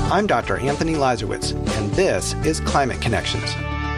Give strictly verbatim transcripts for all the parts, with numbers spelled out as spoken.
I'm Doctor Anthony Lazarowitz, and this is Climate Connections.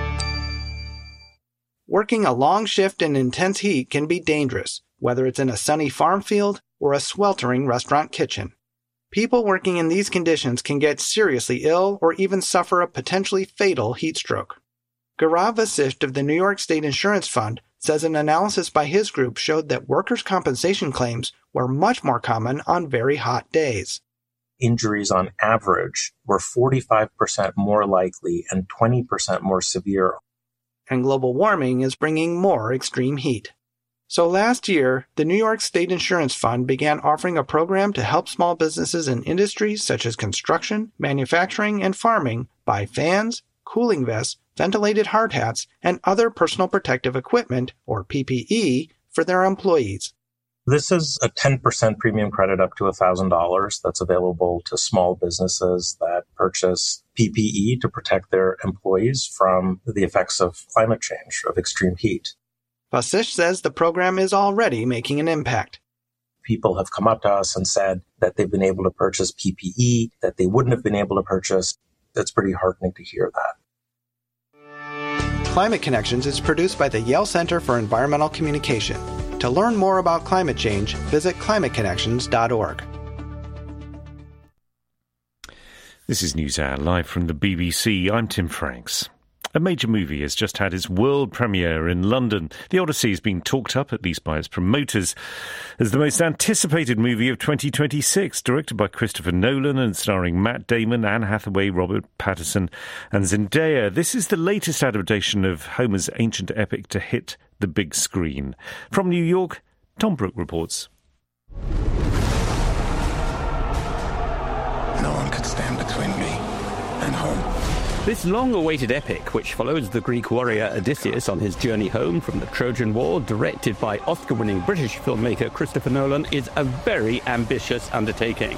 Working a long shift in intense heat can be dangerous, whether it's in a sunny farm field or a sweltering restaurant kitchen. People working in these conditions can get seriously ill or even suffer a potentially fatal heat stroke. Gaurav Vasisht of the New York State Insurance Fund says an analysis by his group showed that workers' compensation claims were much more common on very hot days. Injuries on average were forty-five percent more likely and twenty percent more severe. And global warming is bringing more extreme heat. So last year, the New York State Insurance Fund began offering a program to help small businesses in industries such as construction, manufacturing, and farming buy fans, cooling vests, ventilated hard hats, and other personal protective equipment, or P P E, for their employees. This is a ten percent premium credit up to one thousand dollars that's available to small businesses that purchase P P E to protect their employees from the effects of climate change, of extreme heat. Vasisht says the program is already making an impact. People have come up to us and said that they've been able to purchase P P E that they wouldn't have been able to purchase. That's pretty heartening to hear that. Climate Connections is produced by the Yale Center for Environmental Communication. To learn more about climate change, visit climate connections dot org. This is NewsHour, live from the B B C. I'm Tim Franks. A major movie has just had its world premiere in London. The Odyssey has been talked up, at least by its promoters, as the most anticipated movie of twenty twenty-six, directed by Christopher Nolan and starring Matt Damon, Anne Hathaway, Robert Pattinson and Zendaya. This is the latest adaptation of Homer's ancient epic to hit the big screen. From New York, Tom Brooke reports. No one could stand between me and home. This long-awaited epic, which follows the Greek warrior Odysseus on his journey home from the Trojan War, directed by Oscar-winning British filmmaker Christopher Nolan, is a very ambitious undertaking.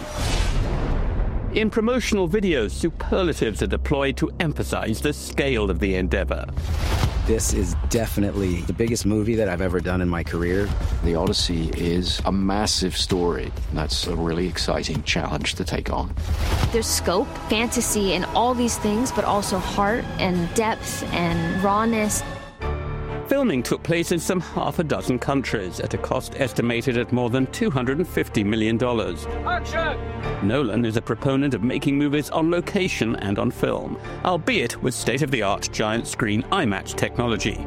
In promotional videos, superlatives are deployed to emphasize the scale of the endeavor. This is definitely the biggest movie that I've ever done in my career. The Odyssey is a massive story. That's a really exciting challenge to take on. There's scope, fantasy, and all these things, but also heart and depth and rawness. Filming took place in some half a dozen countries at a cost estimated at more than two hundred fifty million dollars. Action! Nolan is a proponent of making movies on location and on film, albeit with state-of-the-art giant screen IMAX technology.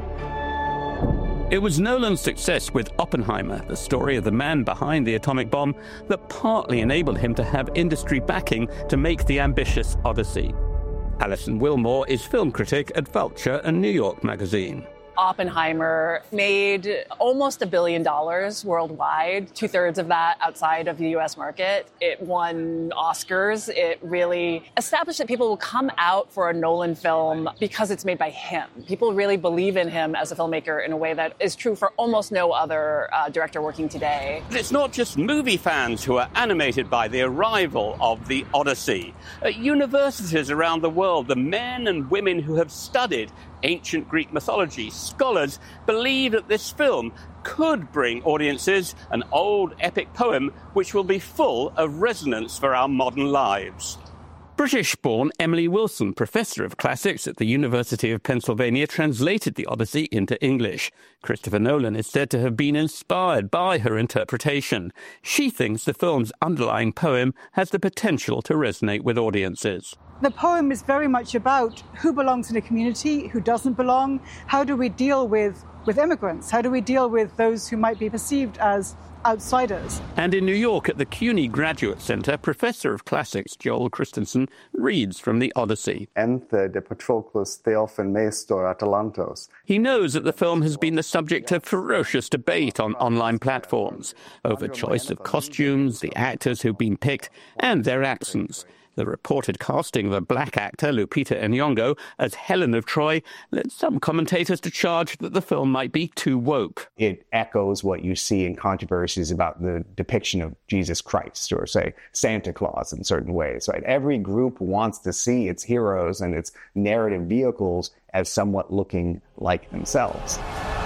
It was Nolan's success with Oppenheimer, the story of the man behind the atomic bomb, that partly enabled him to have industry backing to make the ambitious Odyssey. Alison Wilmore is film critic at Vulture and New York Magazine. Oppenheimer made almost a billion dollars worldwide, two-thirds of that outside of the U S market. It won Oscars. It really established that people will come out for a Nolan film because it's made by him. People really believe in him as a filmmaker in a way that is true for almost no other uh, director working today. But it's not just movie fans who are animated by the arrival of the Odyssey. At universities around the world, the men and women who have studied ancient Greek mythology, scholars believe that this film could bring audiences an old epic poem which will be full of resonance for our modern lives. British-born Emily Wilson, professor of classics at the University of Pennsylvania, translated the Odyssey into English. Christopher Nolan is said to have been inspired by her interpretation. She thinks the film's underlying poem has the potential to resonate with audiences. The poem is very much about who belongs in a community, who doesn't belong. How do we deal with, with immigrants? How do we deal with those who might be perceived as outsiders? And in New York at the CUNY Graduate Center, Professor of Classics Joel Christensen reads from the Odyssey. Ente de Patroclus Theophan Maestor Atalantos. He knows that the film has been the subject of ferocious debate on online platforms over choice of costumes, the actors who've been picked, and their accents. The reported casting of a black actor, Lupita Nyong'o, as Helen of Troy led some commentators to charge that the film might be too woke. It echoes what you see in controversies about the depiction of Jesus Christ or, say, Santa Claus in certain ways. Right? Every group wants to see its heroes and its narrative vehicles as somewhat looking like themselves.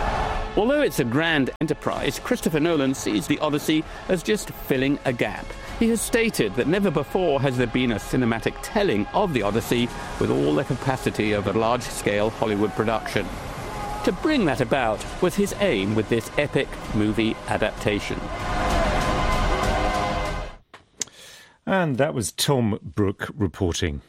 Although it's a grand enterprise, Christopher Nolan sees the Odyssey as just filling a gap. He has stated that never before has there been a cinematic telling of the Odyssey with all the capacity of a large-scale Hollywood production. To bring that about was his aim with this epic movie adaptation. And that was Tom Brooke reporting.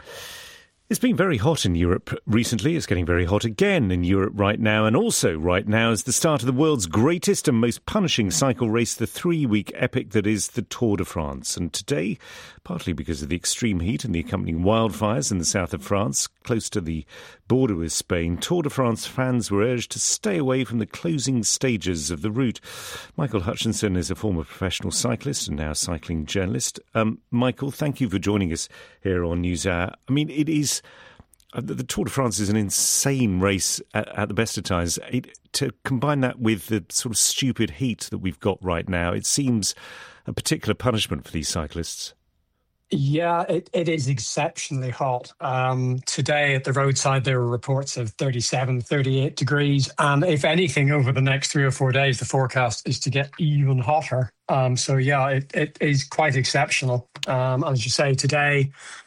It's been very hot in Europe recently. It's getting very hot again in Europe right now. And also right now is the start of the world's greatest and most punishing cycle race, the three-week epic that is the Tour de France. And today, partly because of the extreme heat and the accompanying wildfires in the south of France, close to the border with Spain, Tour de France fans were urged to stay away from the closing stages of the route. Michael Hutchinson is a former professional cyclist and now cycling journalist. Um, Michael, thank you for joining us here on NewsHour. I mean, it is... The Tour de France is an insane race at, at the best of times. It, to combine that with the sort of stupid heat that we've got right now, it seems a particular punishment for these cyclists. Yeah, it, it is exceptionally hot. Um, today at the roadside, there were reports of thirty-seven, thirty-eight degrees. And if anything, over the next three or four days, the forecast is to get even hotter. Um, so, yeah, it, it is quite exceptional. Um, as you say, today,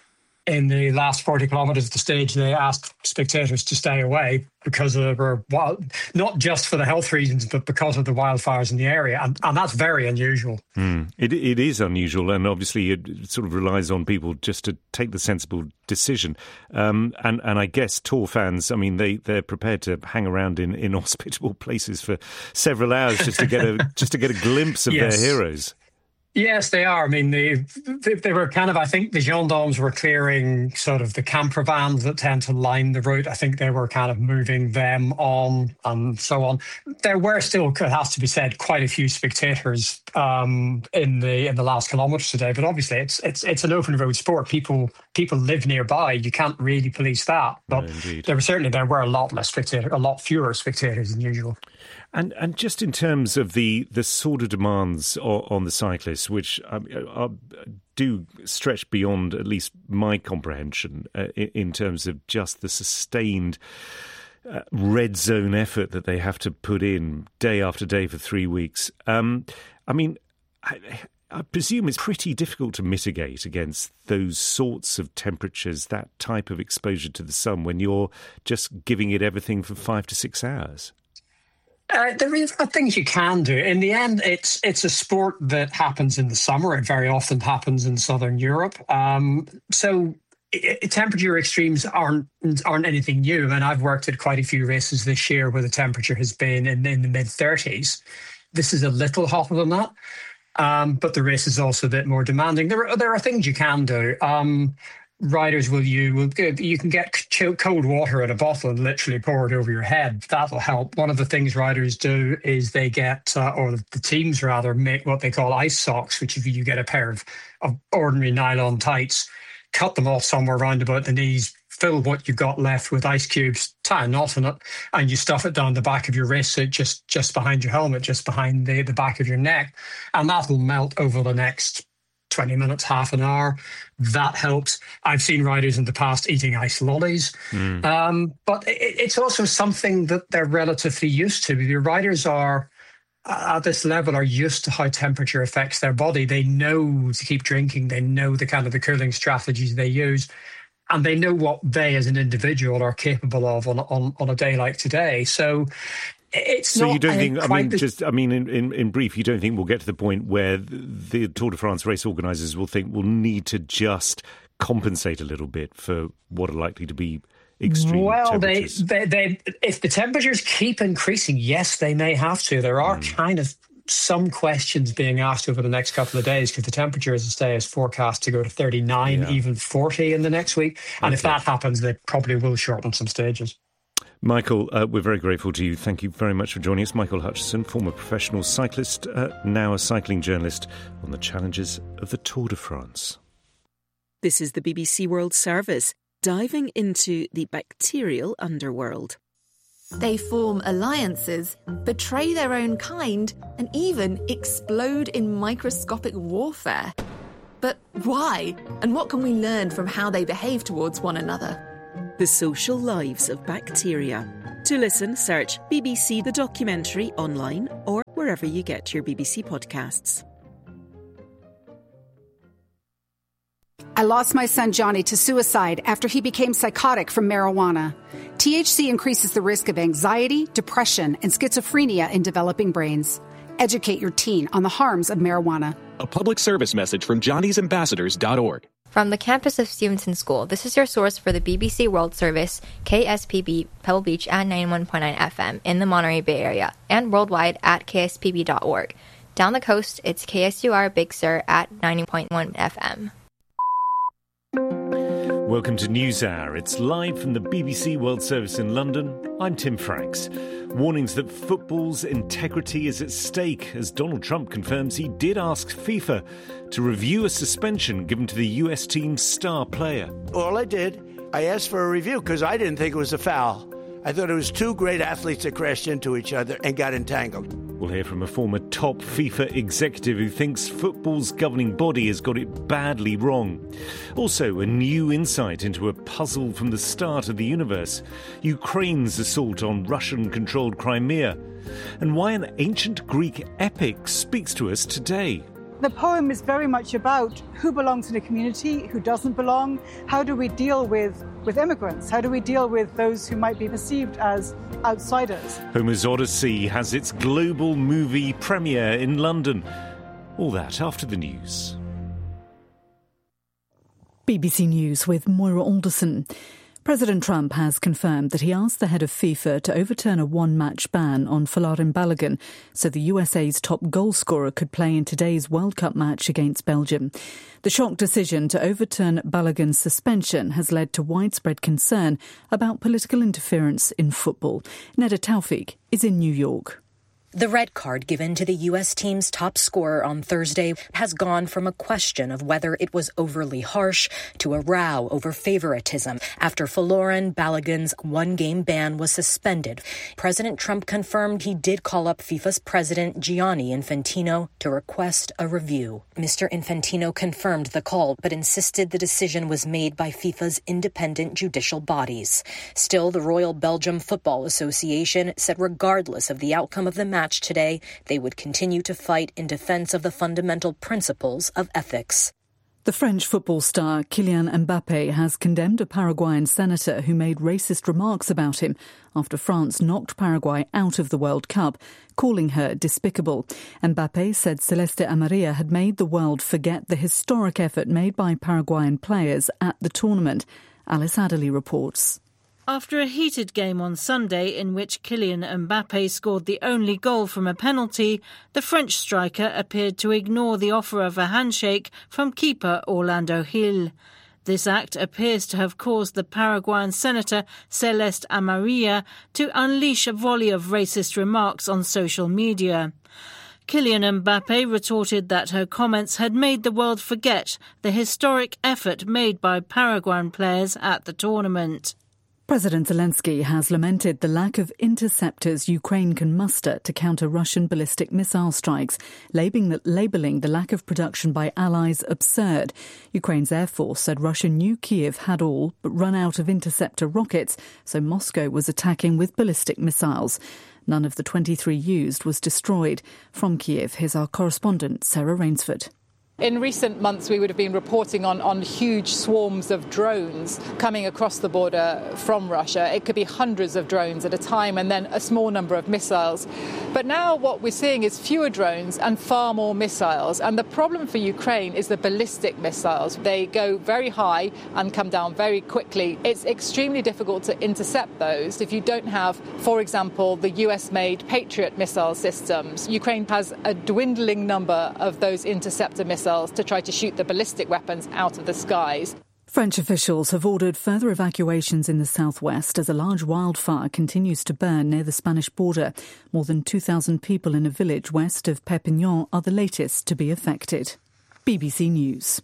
in the last forty kilometres of the stage, they asked spectators to stay away because of the wild, not just for the health reasons, but because of the wildfires in the area. And, and that's very unusual. Mm. It, it is unusual. And obviously it sort of relies on people just to take the sensible decision. Um, and, and I guess Tour fans, I mean, they, they're prepared to hang around in inhospitable places for several hours just to get a, just to get a glimpse of yes. their heroes. Yes, they are. I mean, they, they they were kind of, I think the gendarmes were clearing sort of the camper vans that tend to line the route. I think they were kind of moving them on and so on. There were still, it has to be said, quite a few spectators um, in the in the last kilometres today. But obviously, it's it's it's an open road sport. People people live nearby. You can't really police that. But no, there were certainly there were a lot less spectators, a lot fewer spectators than usual. And and just in terms of the, the sort of demands on, on the cyclists, which um, are, do stretch beyond at least my comprehension uh, in, in terms of just the sustained uh, red zone effort that they have to put in day after day for three weeks. Um, I mean, I, I presume it's pretty difficult to mitigate against those sorts of temperatures, that type of exposure to the sun, when you're just giving it everything for five to six hours. Uh, there is things you can do. In the end, it's it's a sport that happens in the summer. It very often happens in southern Europe. Um, so it, temperature extremes aren't aren't anything new. And I've worked at quite a few races this year where the temperature has been in, in the mid thirties. This is a little hotter than that, um, but the race is also a bit more demanding. There are, there are things you can do. Um, Riders will you will you can get cold water in a bottle and literally pour it over your head. That'll help. One of the things riders do is they get, uh, or the teams rather, make what they call ice socks, which if you get a pair of, of ordinary nylon tights, cut them off somewhere around about the knees, fill what you've got left with ice cubes, tie a knot in it, and you stuff it down the back of your wrist, so just just behind your helmet, just behind the, the back of your neck, and that'll melt over the next twenty minutes, half an hour. That helps. I've seen riders in the past eating ice lollies. Mm. Um, but it, it's also something that they're relatively used to. The riders are, uh, at this level, are used to how temperature affects their body. They know to keep drinking. They know the kind of the cooling strategies they use. And they know what they as an individual are capable of on, on, on a day like today. So It's so not you don't think, I mean, the, just, I mean, in, in, in brief, you don't think we'll get to the point where the Tour de France race organisers will think we'll need to just compensate a little bit for what are likely to be extreme well, temperatures? Well, they, they, they, if the temperatures keep increasing, yes, they may have to. There are mm. kind of some questions being asked over the next couple of days because the temperature, as I say, is forecast to go to thirty-nine, yeah. even forty in the next week. And okay. if that happens, they probably will shorten some stages. Michael, uh, we're very grateful to you. Thank you very much for joining us. Michael Hutchison, former professional cyclist, uh, now a cycling journalist on the challenges of the Tour de France. This is the B B C World Service, diving into the bacterial underworld. They form alliances, betray their own kind, and even explode in microscopic warfare. But why? And what can we learn from how they behave towards one another? The social lives of bacteria. To listen, search B B C The Documentary online or wherever you get your B B C podcasts. lost my son Johnny to suicide after he became psychotic from marijuana. T H C increases the risk of anxiety, depression, and schizophrenia in developing brains. Educate your teen on the harms of marijuana. A public service message from johnny's ambassadors dot org. From the campus of Stevenson School, this is your source for the B B C World Service, K S P B Pebble Beach at ninety-one point nine F M in the Monterey Bay Area, and worldwide at K S P B dot org. Down the coast, it's K S U R Big Sur at ninety point one F M. Welcome to NewsHour. It's live from the B B C World Service in London. I'm Tim Franks. Warnings that football's integrity is at stake as Donald Trump confirms he did ask FIFA to review a suspension given to the U S team's star player. All I did, I asked for a review because I didn't think it was a foul. I thought it was two great athletes that crashed into each other and got entangled. We'll hear from a former top FIFA executive who thinks football's governing body has got it badly wrong. Also, a new insight into a puzzle from the start of the universe: Ukraine's assault on Russian-controlled Crimea, and why an ancient Greek epic speaks to us today. The poem is very much about who belongs in a community, who doesn't belong. How do we deal with, with immigrants? How do we deal with those who might be perceived as outsiders? Homer's Odyssey has its global movie premiere in London. All that after the news. B B C News with Moira Alderson. President Trump has confirmed that he asked the head of FIFA to overturn a one-match ban on Folarin Balogun so the U S A's top goalscorer could play in today's World Cup match against Belgium. The shock decision to overturn Balogun's suspension has led to widespread concern about political interference in football. Neda Taufik is in New York. The red card given to the U S team's top scorer on Thursday has gone from a question of whether it was overly harsh to a row over favoritism after Folarin Balogun's one-game ban was suspended. President Trump confirmed he did call up FIFA's president Gianni Infantino to request a review. Mister Infantino confirmed the call but insisted the decision was made by FIFA's independent judicial bodies. Still, the Royal Belgium Football Association said regardless of the outcome of the match today, they would continue to fight in defense of the fundamental principles of ethics. The French football star Kylian Mbappé has condemned a Paraguayan senator who made racist remarks about him after France knocked Paraguay out of the World Cup, calling her despicable. Mbappé said Celeste Amarilla had made the world forget the historic effort made by Paraguayan players at the tournament. Alice Adderley reports. After a heated game on Sunday in which Kylian Mbappé scored the only goal from a penalty, the French striker appeared to ignore the offer of a handshake from keeper Orlando Gil. This act appears to have caused the Paraguayan senator Celeste Amarilla to unleash a volley of racist remarks on social media. Kylian Mbappé retorted that her comments had made the world forget the historic effort made by Paraguayan players at the tournament. President Zelensky has lamented the lack of interceptors Ukraine can muster to counter Russian ballistic missile strikes, labelling the lack of production by allies absurd. Ukraine's Air Force said Russia knew Kyiv had all but run out of interceptor rockets, so Moscow was attacking with ballistic missiles. None of the twenty-three used was destroyed. From Kyiv, here's our correspondent, Sarah Rainsford. In recent months, we would have been reporting on, on huge swarms of drones coming across the border from Russia. It could be hundreds of drones at a time and then a small number of missiles. But now what we're seeing is fewer drones and far more missiles. And the problem for Ukraine is the ballistic missiles. They go very high and come down very quickly. It's extremely difficult to intercept those if you don't have, for example, the U S-made Patriot missile systems. Ukraine has a dwindling number of those interceptor missiles to try to shoot the ballistic weapons out of the skies. French officials have ordered further evacuations in the southwest as a large wildfire continues to burn near the Spanish border. More than two thousand people in a village west of Perpignan are the latest to be affected. B B C News.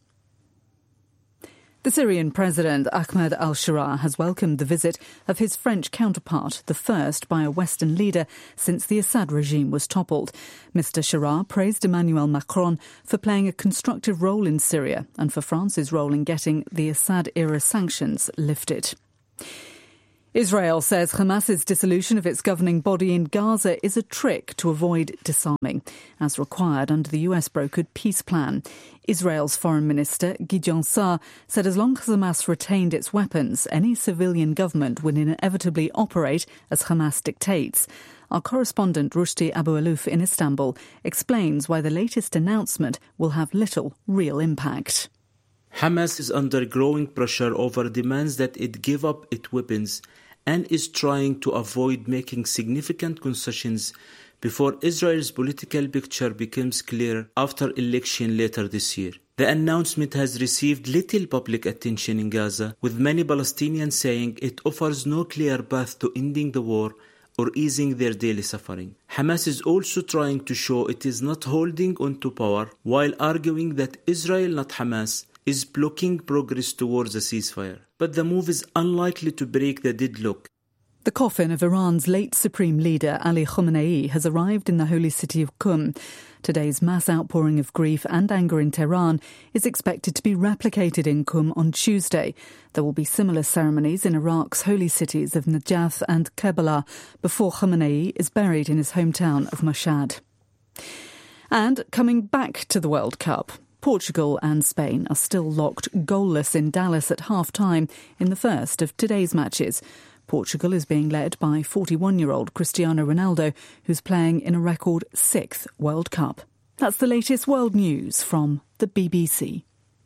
The Syrian President Ahmed al-Sharaa has welcomed the visit of his French counterpart, the first by a Western leader since the Assad regime was toppled. Mister Sharaa praised Emmanuel Macron for playing a constructive role in Syria and for France's role in getting the Assad-era sanctions lifted. Israel says Hamas's dissolution of its governing body in Gaza is a trick to avoid disarming, as required under the U S-brokered peace plan. Israel's Foreign Minister, Gideon Sa'ar, said as long as Hamas retained its weapons, any civilian government would inevitably operate as Hamas dictates. Our correspondent Rushdie Abu-Alouf in Istanbul explains why the latest announcement will have little real impact. Hamas is under growing pressure over demands that it give up its weapons and is trying to avoid making significant concessions before Israel's political picture becomes clear after election later this year. The announcement has received little public attention in Gaza, with many Palestinians saying it offers no clear path to ending the war or easing their daily suffering. Hamas is also trying to show it is not holding on to power, while arguing that Israel, not Hamas, is blocking progress towards a ceasefire. But the move is unlikely to break the deadlock. The coffin of Iran's late supreme leader Ali Khamenei has arrived in the holy city of Qum. Today's mass outpouring of grief and anger in Tehran is expected to be replicated in Qum on Tuesday. There will be similar ceremonies in Iraq's holy cities of Najaf and Karbala before Khamenei is buried in his hometown of Mashhad. And coming back to the World Cup, Portugal and Spain are still locked goalless in Dallas at half-time in the first of today's matches. Portugal is being led by forty-one-year-old Cristiano Ronaldo, who's playing in a record sixth World Cup. That's the latest world news from the B B C.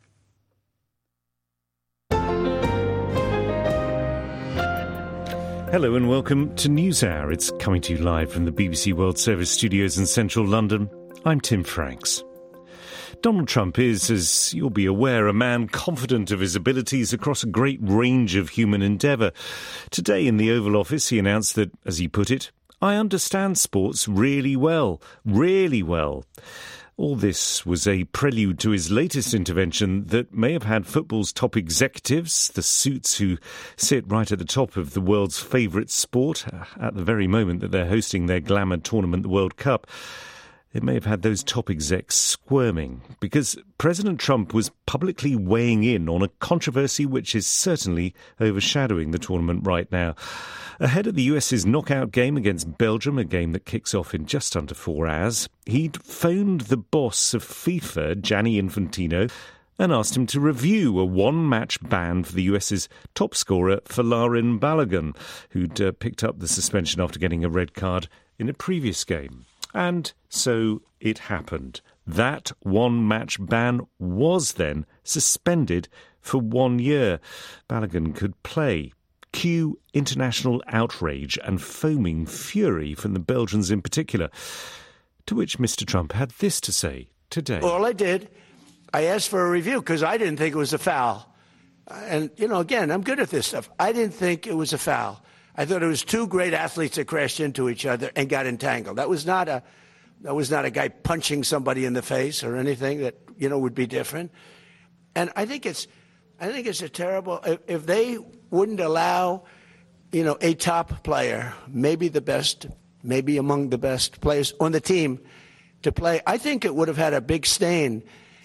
Hello and welcome to NewsHour. It's coming to you live from the B B C World Service studios in central London. I'm Tim Franks. Donald Trump is, as you'll be aware, a man confident of his abilities across a great range of human endeavour. Today in the Oval Office he announced that, as he put it, I understand sports really well, really well. All this was a prelude to his latest intervention that may have had football's top executives, the suits who sit right at the top of the world's favourite sport, at the very moment that they're hosting their glamour tournament, the World Cup. It may have had those top execs squirming, because President Trump was publicly weighing in on a controversy which is certainly overshadowing the tournament right now. Ahead of the U S's knockout game against Belgium, a game that kicks off in just under four hours, he'd phoned the boss of FIFA, Gianni Infantino, and asked him to review a one-match ban for the U S's top scorer, Folarin Balogun, who'd uh, picked up the suspension after getting a red card in a previous game. And so it happened. That one-match ban was then suspended for one year. Balogun could play. Cue international outrage and foaming fury from the Belgians in particular. To which Mister Trump had this to say today. All I did, I asked for a review because I didn't think it was a foul. And, you know, again, I'm good at this stuff. I didn't think it was a foul. I thought it was two great athletes that crashed into each other and got entangled. That was not a, that was not a guy punching somebody in the face or anything that, you know, would be different. And I think it's, I think it's a terrible. If, if they wouldn't allow, you know, a top player, maybe the best, maybe among the best players on the team, to play, I think it would have had a big stain.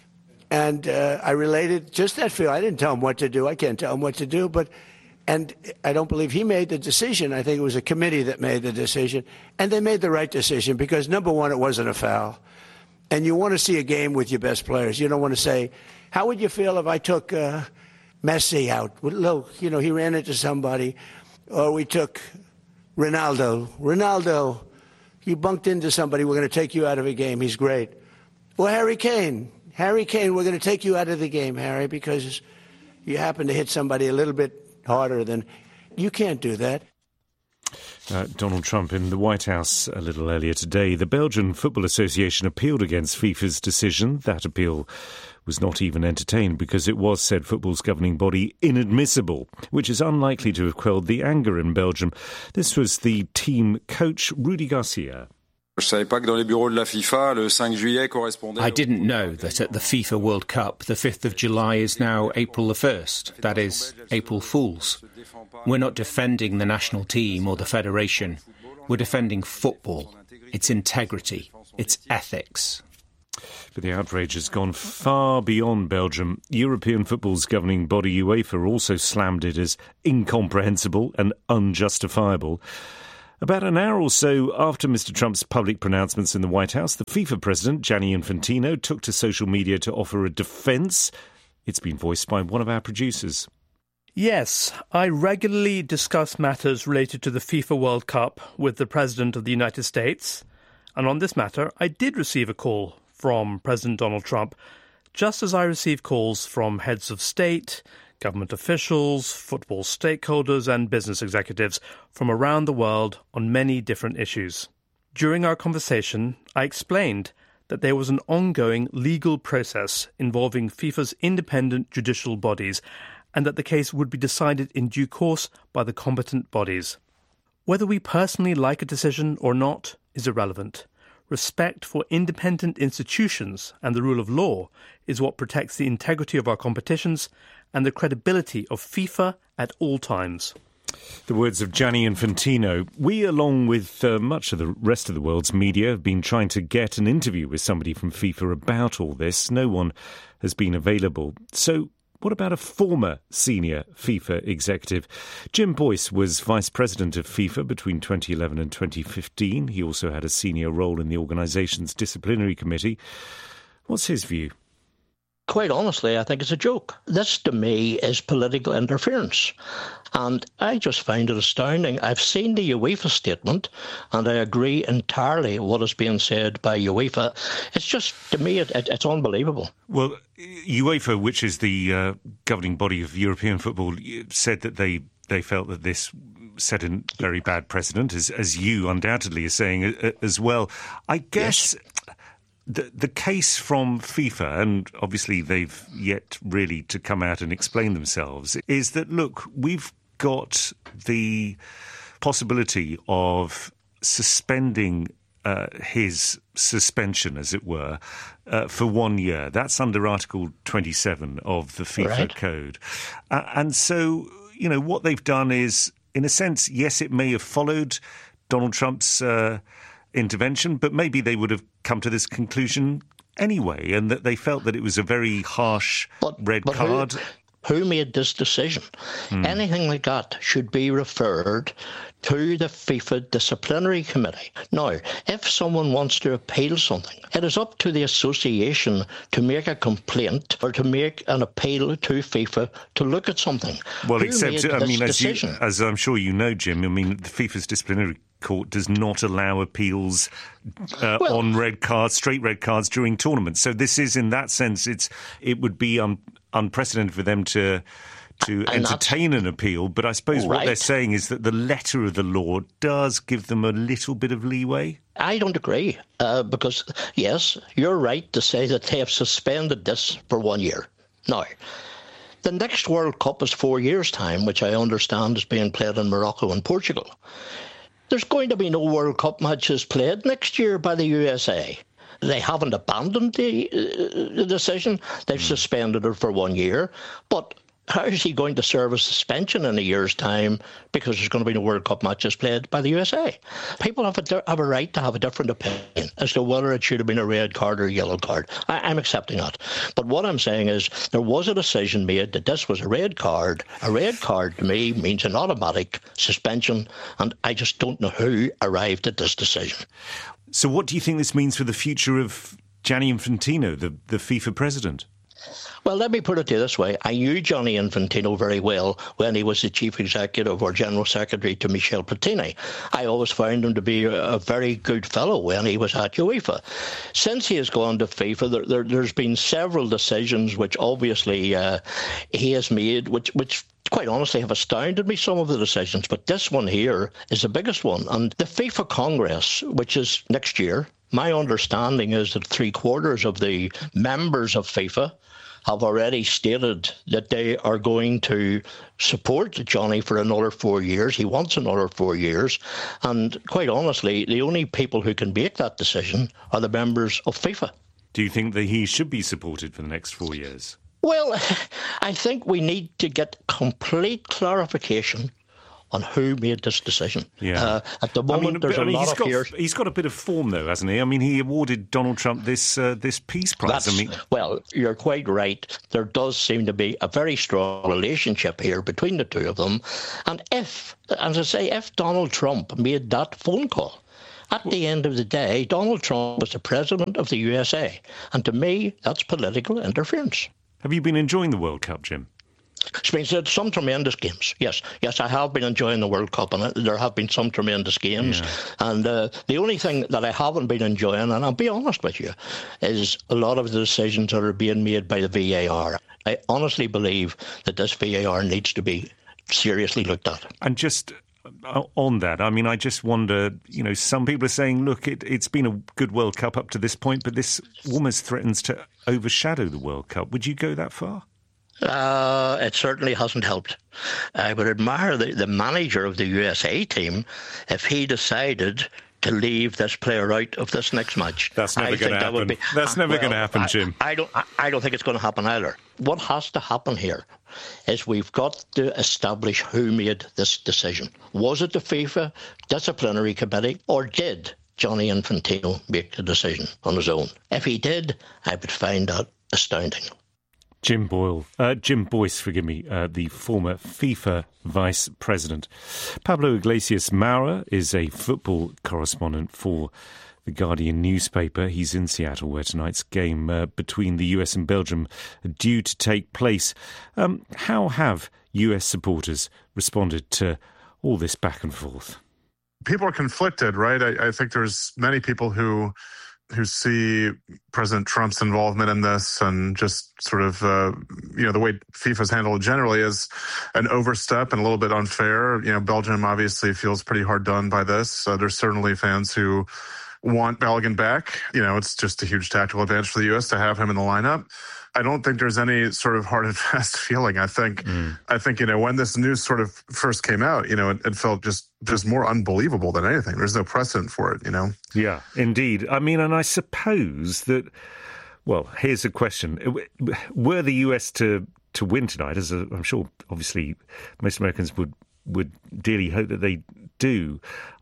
And uh, I related just that feel. I didn't tell him what to do. I can't tell him what to do, but. And I don't believe he made the decision. I think it was a committee that made the decision. And they made the right decision because, number one, it wasn't a foul. And you want to see a game with your best players. You don't want to say, how would you feel if I took uh, Messi out? Look, you know, he ran into somebody. Or we took Ronaldo. Ronaldo, you bumped into somebody. We're going to take you out of a game. He's great. Or Harry Kane. Harry Kane, we're going to take you out of the game, Harry, because you happen to hit somebody a little bit harder than you can't do that. Uh, Donald Trump in the White House a little earlier today. The Belgian Football Association appealed against FIFA's decision. That appeal was not even entertained because it was, said football's governing body, inadmissible, which is unlikely to have quelled the anger in Belgium. This was the team coach, Rudy Garcia. I didn't know that at the FIFA World Cup, the fifth of July is now April the first, that is, April Fools. We're not defending the national team or the federation. We're defending football, its integrity, its ethics. But the outrage has gone far beyond Belgium. European football's governing body UEFA also slammed it as incomprehensible and unjustifiable. About an hour or so after Mister Trump's public pronouncements in the White House, the FIFA president, Gianni Infantino, took to social media to offer a defence. It's been voiced by one of our producers. Yes, I regularly discuss matters related to the FIFA World Cup with the President of the United States. And on this matter, I did receive a call from President Donald Trump, just as I receive calls from heads of state, government officials, football stakeholders and business executives from around the world on many different issues. During our conversation, I explained that there was an ongoing legal process involving FIFA's independent judicial bodies and that the case would be decided in due course by the competent bodies. Whether we personally like a decision or not is irrelevant. Respect for independent institutions and the rule of law is what protects the integrity of our competitions and the credibility of FIFA at all times. The words of Gianni Infantino. We, along with uh, much of the rest of the world's media, have been trying to get an interview with somebody from FIFA about all this. No one has been available. So what about a former senior FIFA executive? Jim Boyce was vice president of FIFA between twenty eleven and twenty fifteen. He also had a senior role in the organisation's disciplinary committee. What's his view? Quite honestly, I think it's a joke. This, to me, is political interference. And I just find it astounding. I've seen the UEFA statement, and I agree entirely with what is being said by UEFA. It's just, to me, it, it, it's unbelievable. Well, UEFA, which is the uh, governing body of European football, said that they, they felt that this set a very bad precedent, as, as you undoubtedly are saying uh, as well. I guess... Yes. The, the case from FIFA, and obviously they've yet really to come out and explain themselves, is that, look, we've got the possibility of suspending uh, his suspension, as it were, uh, for one year. That's under Article twenty-seven of the FIFA right. Code. Uh, and so, you know, what they've done is, in a sense, yes, it may have followed Donald Trump's uh, intervention, but maybe they would have come to this conclusion anyway, and that they felt that it was a very harsh but, red but card. Who, who made this decision? Hmm. Anything like that should be referred to the FIFA Disciplinary Committee. Now, if someone wants to appeal something, it is up to the association to make a complaint or to make an appeal to FIFA to look at something. Well, who except, made I this mean, as, you, decision? as I'm sure you know, Jim, I mean, the FIFA's Disciplinary Court does not allow appeals uh, well, on red cards, straight red cards during tournaments. So this is, in that sense, it's it would be un, unprecedented for them to to entertain an appeal. But I suppose right. what they're saying is that the letter of the law does give them a little bit of leeway. I don't agree, uh, because, yes, you're right to say that they have suspended this for one year. Now, the next World Cup is four years' time, which I understand is being played in Morocco and Portugal. There's going to be no World Cup matches played next year by the U S A. They haven't abandoned the, uh, the decision. They've mm. suspended it for one year. But how is he going to serve a suspension in a year's time because there's going to be no World Cup matches played by the U S A? People have a, have a right to have a different opinion as to whether it should have been a red card or a yellow card. I, I'm accepting that. But what I'm saying is there was a decision made that this was a red card. A red card to me means an automatic suspension, and I just don't know who arrived at this decision. So what do you think this means for the future of Gianni Infantino, the, the FIFA president? Well, let me put it to you this way. I knew Gianni Infantino very well when he was the chief executive or general secretary to Michel Platini. I always found him to be a very good fellow when he was at UEFA. Since he has gone to FIFA, there, there, there's been several decisions which obviously uh, he has made, which which quite honestly have astounded me, some of the decisions. But this one here is the biggest one. And the FIFA Congress, which is next year, my understanding is that three quarters of the members of FIFA have already stated that they are going to support Johnny for another four years. He wants another four years. And quite honestly, the only people who can make that decision are the members of FIFA. Do you think that he should be supported for the next four years? Well, I think we need to get complete clarification on who made this decision. Yeah. Uh, at the moment, I mean, there's I a mean, lot he's of got, fear. He's got a bit of form, though, hasn't he? I mean, he awarded Donald Trump this uh, this Peace Prize. That's, I mean, well, you're quite right. There does seem to be a very strong relationship here between the two of them. And if, as I say, if Donald Trump made that phone call, at the end of the day, Donald Trump was the president of the U S A. And to me, that's political interference. Have you been enjoying the World Cup, Jim? It's been some tremendous games. Yes, yes, I have been enjoying the World Cup, and there have been some tremendous games. Yeah. And uh, the only thing that I haven't been enjoying, and I'll be honest with you, is a lot of the decisions that are being made by the V A R. I honestly believe that this V A R needs to be seriously looked at. And just on that, I mean, I just wonder, you know, some people are saying, look, it, it's been a good World Cup up to this point, but this almost threatens to overshadow the World Cup. Would you go that far? Uh, it certainly hasn't helped. I would admire the, the manager of the U S A team if he decided to leave this player out of this next match. That's never going to happen. Be, That's never well, going to happen, Jim. I, I don't. I, I don't think it's going to happen either. What has to happen here is we've got to establish who made this decision. Was it the FIFA disciplinary committee, or did Gianni Infantino make the decision on his own? If he did, I would find that astounding. Jim Boyle, uh, Jim Boyce, forgive me, uh, the former FIFA vice president. Pablo Iglesias Maura is a football correspondent for the Guardian newspaper. He's in Seattle, where tonight's game uh, between the U S and Belgium are due to take place. Um, how have U S supporters responded to all this back and forth? People are conflicted, right? I, I think there's many people who who see President Trump's involvement in this and just sort of, uh, you know, the way FIFA's handled it generally as an overstep and a little bit unfair. You know, Belgium obviously feels pretty hard done by this. Uh, there's certainly fans who want Balogun back. You know, it's just a huge tactical advantage for the U S to have him in the lineup. I don't think there's any sort of hard and fast feeling. I think, mm. I think, you know, when this news sort of first came out, you know, it, it felt just, just more unbelievable than anything. There's no precedent for it, you know? Yeah, indeed. I mean, and I suppose that, well, here's a question. Were the U S to, to win tonight, as a, I'm sure, obviously, most Americans would, would dearly hope that they do,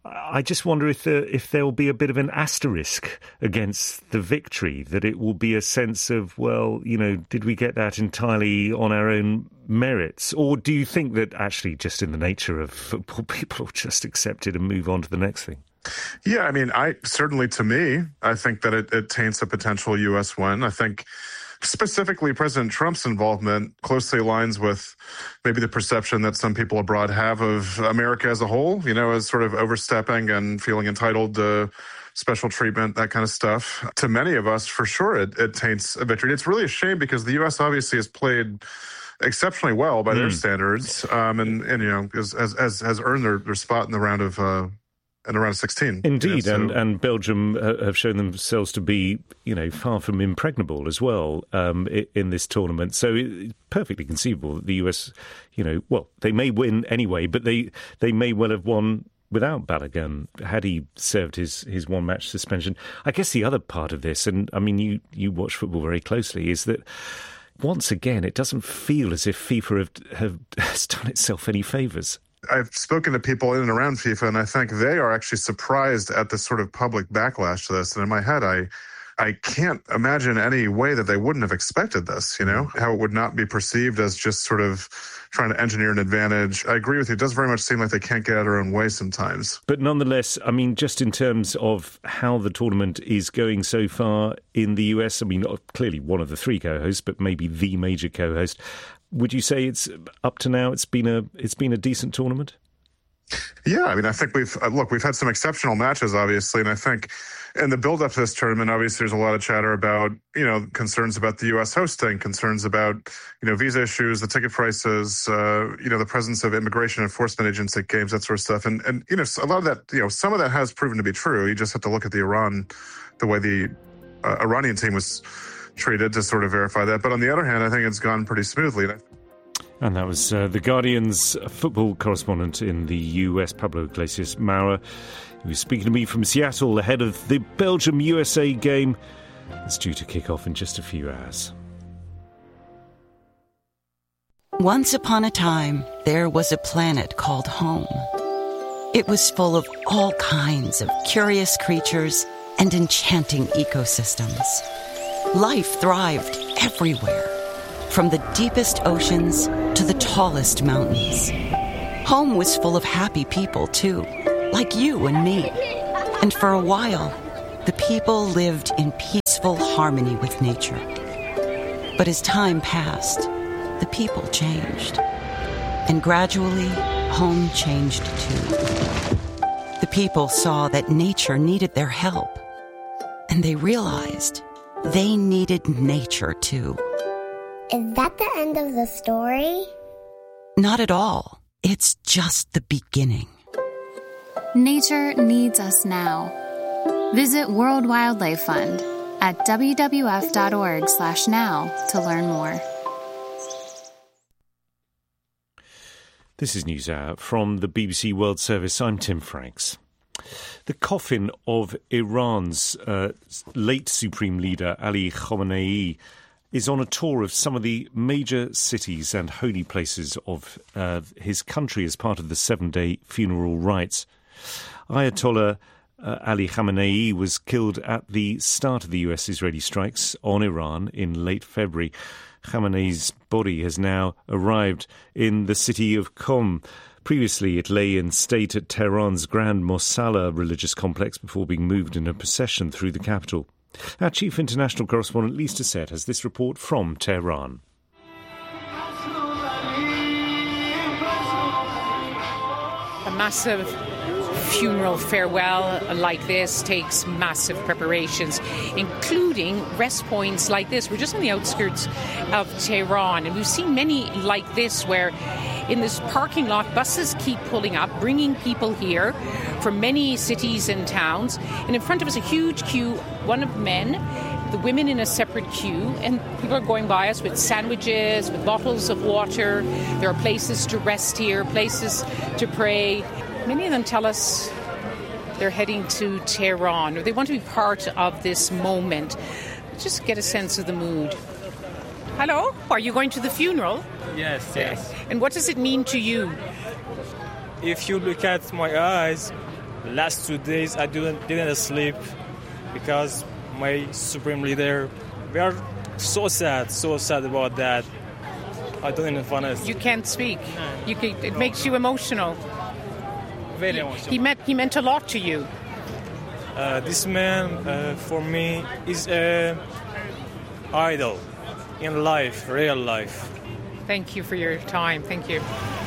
I just wonder if there, if there will be a bit of an asterisk against the victory, that it will be a sense of, well, you know, did we get that entirely on our own merits? Or do you think that actually just in the nature of football, people will just accept it and move on to the next thing? Yeah, I mean, I certainly, to me, I think that it, it taints a potential U S win. I think specifically President Trump's involvement closely aligns with maybe the perception that some people abroad have of America as a whole, you know, as sort of overstepping and feeling entitled to special treatment, that kind of stuff. To many of us, for sure, it, it taints a victory. It's really a shame because the U S obviously has played exceptionally well by mm. their standards, um, and, and, you know, has, has, has earned their, their spot in the round of... Uh, And around sixteen. Indeed, you know, so. and, and Belgium have shown themselves to be, you know, far from impregnable as well um, in this tournament. So it's perfectly conceivable that the U S, you know, well, they may win anyway, but they, they may well have won without Balogun had he served his, his one-match suspension. I guess the other part of this, and I mean, you, you watch football very closely, is that once again, it doesn't feel as if FIFA have, have has done itself any favours. I've spoken to people in and around FIFA, and I think they are actually surprised at the sort of public backlash to this. And in my head, I I can't imagine any way that they wouldn't have expected this, you know, how it would not be perceived as just sort of trying to engineer an advantage. I agree with you. It does very much seem like they can't get out of their own way sometimes. But nonetheless, I mean, just in terms of how the tournament is going so far in the U S, I mean, clearly one of the three co-hosts, but maybe the major co-host, would you say it's up to now, it's been a it's been a decent tournament? Yeah, I mean, I think we've, look, we've had some exceptional matches, obviously, and I think in the build-up to this tournament, obviously, there's a lot of chatter about, you know, concerns about the U S hosting, concerns about, you know, visa issues, the ticket prices, uh, you know, the presence of immigration enforcement agents at games, that sort of stuff. And, and, you know, a lot of that, you know, some of that has proven to be true. You just have to look at the Iran, the way the uh, Iranian team was treated to sort of verify that. But on the other hand, I think it's gone pretty smoothly. And that was uh, the Guardian's football correspondent in the U S, Pablo Iglesias Maura, who was speaking to me from Seattle ahead of the Belgium-U S A game. It's due to kick off in just a few hours. Once upon a time, there was a planet called home. It was full of all kinds of curious creatures and enchanting ecosystems. Life thrived everywhere, from the deepest oceans to the tallest mountains. Home was full of happy people, too, like you and me. And for a while, the people lived in peaceful harmony with nature. But as time passed, the people changed. And gradually, home changed too. The people saw that nature needed their help. And they realized they needed nature too. Is that the end of the story? Not at all. It's just the beginning. Nature needs us now. Visit World Wildlife Fund at w w f dot org slash now to learn more. This is NewsHour from the B B C World Service. I'm Tim Franks. The coffin of Iran's uh, late Supreme Leader Ali Khamenei is on a tour of some of the major cities and holy places of uh, his country as part of the seven-day funeral rites. Ayatollah uh, Ali Khamenei was killed at the start of the U S-Israeli strikes on Iran in late February. Khamenei's body has now arrived in the city of Qom. Previously, it lay in state at Tehran's Grand Mosalla religious complex before being moved in a procession through the capital. Our chief international correspondent, Lisa Sett, has this report from Tehran. A massive funeral farewell like this takes massive preparations, including rest points like this. We're just on the outskirts of Tehran, and we've seen many like this where in this parking lot, buses keep pulling up, bringing people here from many cities and towns. And in front of us, a huge queue, one of men, the women in a separate queue, and people are going by us with sandwiches, with bottles of water. There are places to rest here, places to pray. Many of them tell us they're heading to Tehran, or they want to be part of this moment. Just get a sense of the mood. Hello? Are you going to the funeral? Yes, yes. And what does it mean to you? If you look at my eyes, last two days I didn't, didn't sleep because my supreme leader, we are so sad, so sad about that. I don't even want to... You can't speak. You can, it makes you emotional. Very emotional. He meant, he meant a lot to you. Uh, this man, uh, for me, is an idol in life, real life. Thank you for your time. Thank you.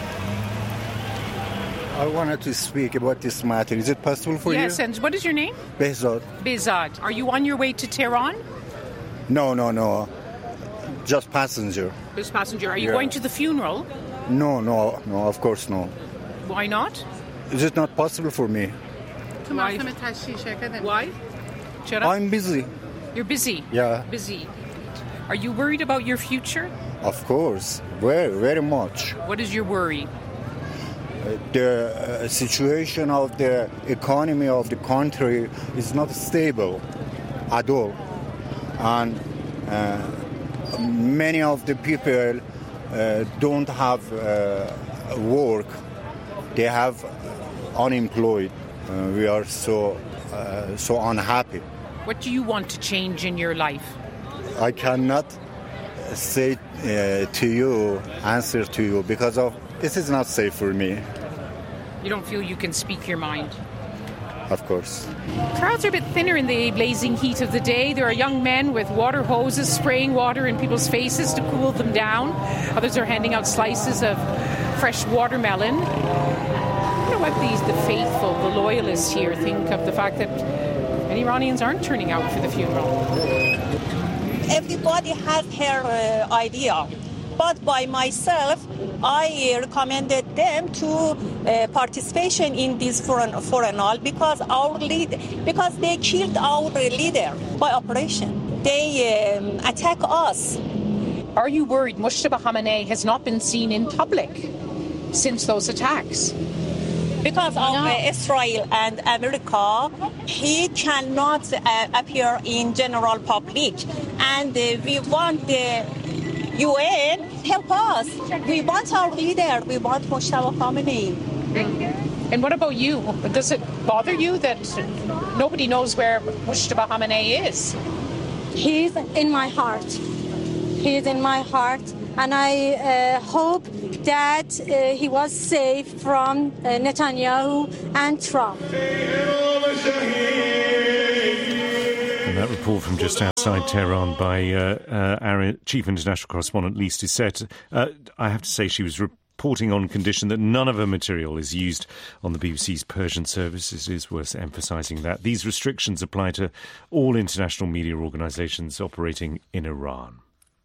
I wanted to speak about this matter. Is it possible for yes, you? Yes, and what is your name? Behzad. Behzad. Are you on your way to Tehran? No, no, no. Just passenger. Just passenger. Are you yeah. going to the funeral? No, no, no, of course no. Why not? Is it not possible for me? Why? Why? I'm busy. You're busy? Yeah. Busy. Are you worried about your future? Of course. Very, very much. What is your worry? Uh, the uh, situation of the economy of the country is not stable at all. And uh, many of the people uh, don't have uh, work. They have unemployed. Uh, we are so uh, so unhappy. What do you want to change in your life? I cannot say uh, to you, answer to you, because of this is not safe for me. You don't feel you can speak your mind? Of course. Crowds are a bit thinner in the blazing heat of the day. There are young men with water hoses spraying water in people's faces to cool them down. Others are handing out slices of fresh watermelon. I wonder what these, the faithful, the loyalists here think of the fact that many Iranians aren't turning out for the funeral. Everybody has her uh, idea, but by myself, I recommended them to uh, participation in this foreign funeral because our lead, because they killed our leader by operation. They um, attack us. Are you worried Mojtaba Khamenei has not been seen in public since those attacks? Because of uh, Israel and America, he cannot uh, appear in general public, and uh, we want the U N, help us. We want our leader. We want Mojtaba Khamenei. And what about you? Does it bother you that nobody knows where Mojtaba Khamenei is? He's in my heart. He is in my heart. And I uh, hope that uh, he was safe from uh, Netanyahu and Trump. And that report from just outside Tehran by uh, uh, our chief international correspondent, Lise Doucette. Uh, I have to say she was reporting on condition that none of her material is used on the B B C's Persian service. It is worth emphasising that. These restrictions apply to all international media organisations operating in Iran.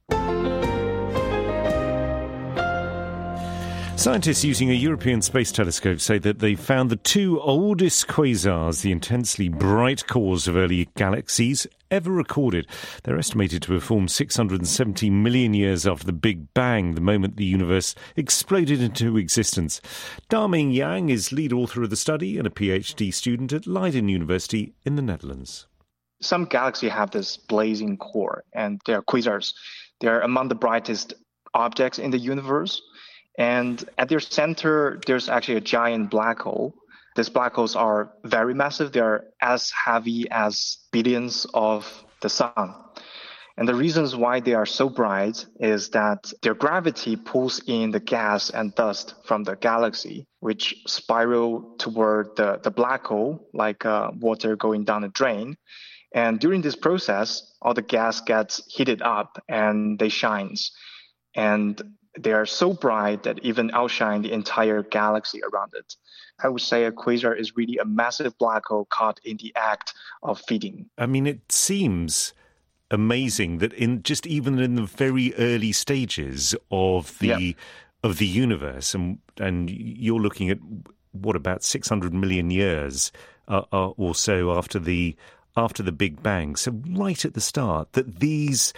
Scientists using a European space telescope say that they found the two oldest quasars, the intensely bright cores of early galaxies, ever recorded. They're estimated to have formed six hundred seventy million years after the Big Bang, the moment the universe exploded into existence. Daming Yang is lead author of the study and a PhD student at Leiden University in the Netherlands. Some galaxies have this blazing core, and they are quasars. They are among the brightest objects in the universe. And at their center, there's actually a giant black hole. These black holes are very massive. They're as heavy as billions of the sun. And the reasons why they are so bright is that their gravity pulls in the gas and dust from the galaxy, which spiral toward the, the black hole, like uh, water going down a drain. And during this process, all the gas gets heated up and they shines. And they are so bright that even outshine the entire galaxy around it. I would say a quasar is really a massive black hole caught in the act of feeding. I mean, it seems amazing that in just even in the very early stages of the yeah. of the universe, and and you're looking at what about six hundred million years uh, uh, or so after the after the Big Bang. So right at the start, that these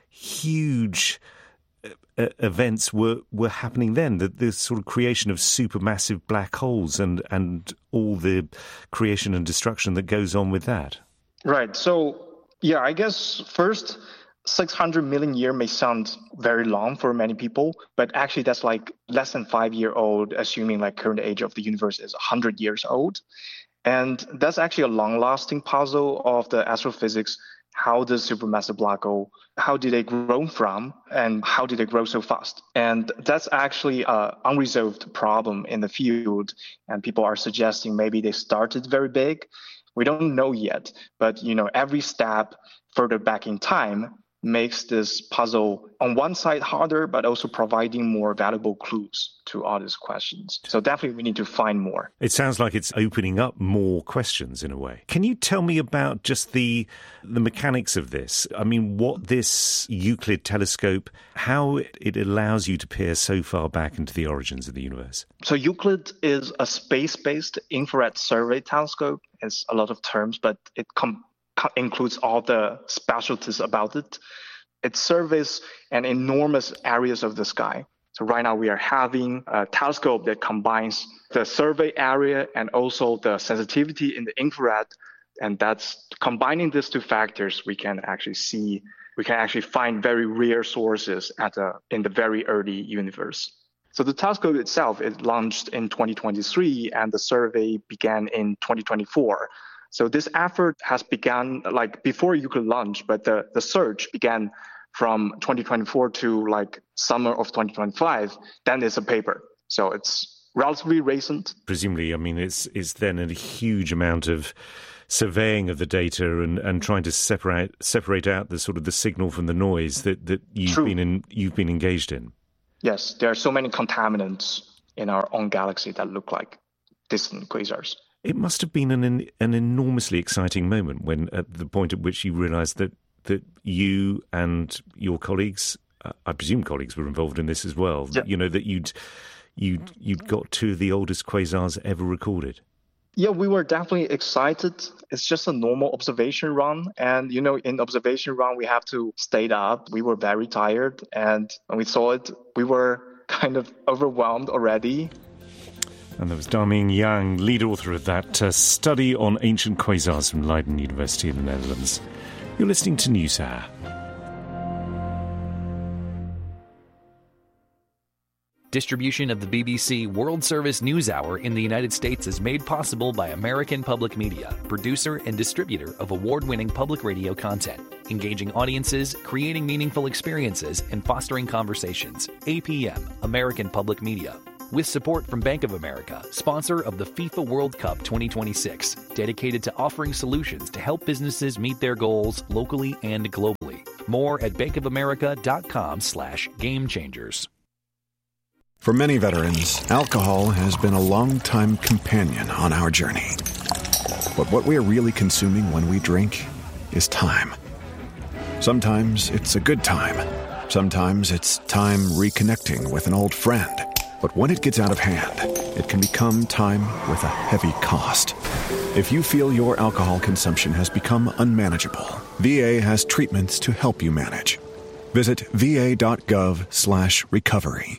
huge Uh, events were, were happening then, the, the sort of creation of supermassive black holes and, and all the creation and destruction that goes on with that. Right. So, yeah, I guess first, six hundred million year may sound very long for many people, but actually that's like less than five year old, assuming like current age of the universe is one hundred years old. And that's actually a long-lasting puzzle of the astrophysics. How does supermassive black hole, how did they grow from, and how did they grow so fast? And that's actually an unresolved problem in the field, and people are suggesting maybe they started very big. We don't know yet, but you know, every step further back in time makes this puzzle on one side harder, but also providing more valuable clues to all these questions. So definitely we need to find more. It sounds like it's opening up more questions in a way. Can you tell me about just the the mechanics of this? I mean, what this Euclid telescope, how it, it allows you to peer so far back into the origins of the universe? So Euclid is a space-based infrared survey telescope. It's a lot of terms, but it com- includes all the specialties about it. It surveys an enormous areas of the sky. So right now we are having a telescope that combines the survey area and also the sensitivity in the infrared. And that's combining these two factors, we can actually see, we can actually find very rare sources at a, in the very early universe. So the telescope itself, it launched in twenty twenty-three and the survey began in twenty twenty-four. So this effort has begun like before Euclid launch, but the, the search began from twenty twenty-four to like summer of twenty twenty-five. Then there's a paper. So it's relatively recent. Presumably, I mean, it's it's then a huge amount of surveying of the data and, and trying to separate separate out the sort of the signal from the noise that, that you've True. been in you've been engaged in. Yes, there are so many contaminants in our own galaxy that look like distant quasars. It must have been an an enormously exciting moment when, at the point at which you realised that that you and your colleagues, uh, I presume colleagues were involved in this as well. Yeah. You know that you'd you'd you'd got two of the oldest quasars ever recorded. Yeah, we were definitely excited. It's just a normal observation run. And, you know, in observation run, we have to stay up. We were very tired. And when we saw it, we were kind of overwhelmed already. And there was Daming Yang, lead author of that uh, study on ancient quasars from Leiden University in the Netherlands. You're listening to NewsHour. Distribution of the B B C World Service News Hour in the United States is made possible by American Public Media, producer and distributor of award-winning public radio content, engaging audiences, creating meaningful experiences, and fostering conversations. A P M, American Public Media. With support from Bank of America, sponsor of the FIFA World Cup twenty twenty-six, dedicated to offering solutions to help businesses meet their goals locally and globally. More at bankofamerica.com slash game changers. For many veterans, alcohol has been a long-time companion on our journey. But what we are really consuming when we drink is time. Sometimes it's a good time. Sometimes it's time reconnecting with an old friend. But when it gets out of hand, it can become time with a heavy cost. If you feel your alcohol consumption has become unmanageable, V A has treatments to help you manage. Visit va.gov slash recovery.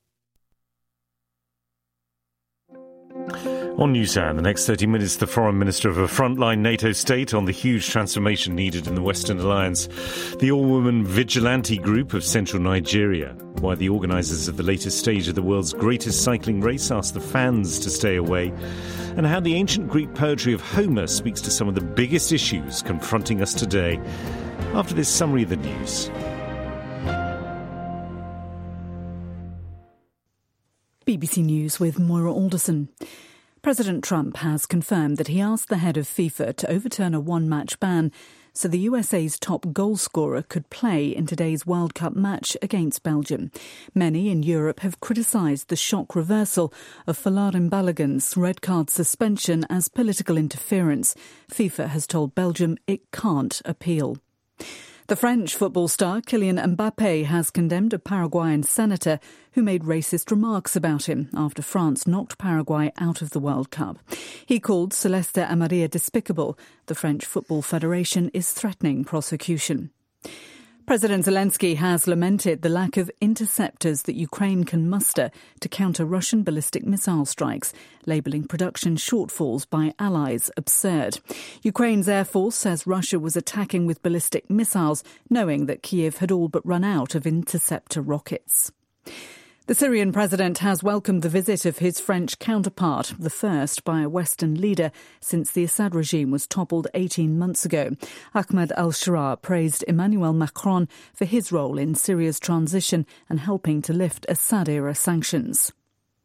On NewsHour, the next thirty minutes, the foreign minister of a frontline NATO state on the huge transformation needed in the Western Alliance, the all-woman vigilante group of central Nigeria, why the organisers of the latest stage of the world's greatest cycling race asked the fans to stay away, and how the ancient Greek poetry of Homer speaks to some of the biggest issues confronting us today. After this summary of the news. B B C News with Moira Alderson. President Trump has confirmed that he asked the head of FIFA to overturn a one-match ban so the U S A's top goal scorer could play in today's World Cup match against Belgium. Many in Europe have criticised the shock reversal of Folarin Balogun's red card suspension as political interference. FIFA has told Belgium it can't appeal. The French football star Kylian Mbappé has condemned a Paraguayan senator who made racist remarks about him after France knocked Paraguay out of the World Cup. He called Celeste Amaria despicable. The French Football Federation is threatening prosecution. President Zelensky has lamented the lack of interceptors that Ukraine can muster to counter Russian ballistic missile strikes, labelling production shortfalls by allies absurd. Ukraine's Air Force says Russia was attacking with ballistic missiles, knowing that Kyiv had all but run out of interceptor rockets. The Syrian president has welcomed the visit of his French counterpart, the first by a Western leader since the Assad regime was toppled eighteen months ago. Ahmed al-Sharaa praised Emmanuel Macron for his role in Syria's transition and helping to lift Assad-era sanctions.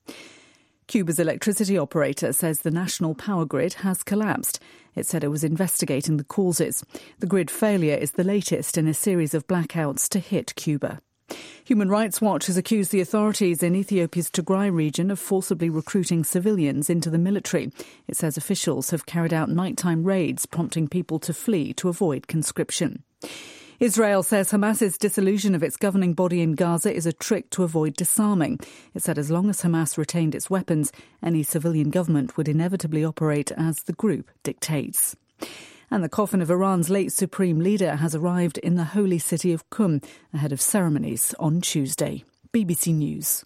Cuba's electricity operator says the national power grid has collapsed. It said it was investigating the causes. The grid failure is the latest in a series of blackouts to hit Cuba. Human Rights Watch has accused the authorities in Ethiopia's Tigray region of forcibly recruiting civilians into the military. It says officials have carried out nighttime raids, prompting people to flee to avoid conscription. Israel says Hamas's dissolution of its governing body in Gaza is a trick to avoid disarming. It said as long as Hamas retained its weapons, any civilian government would inevitably operate as the group dictates. And the coffin of Iran's late supreme leader has arrived in the holy city of Qum ahead of ceremonies on Tuesday. B B C News.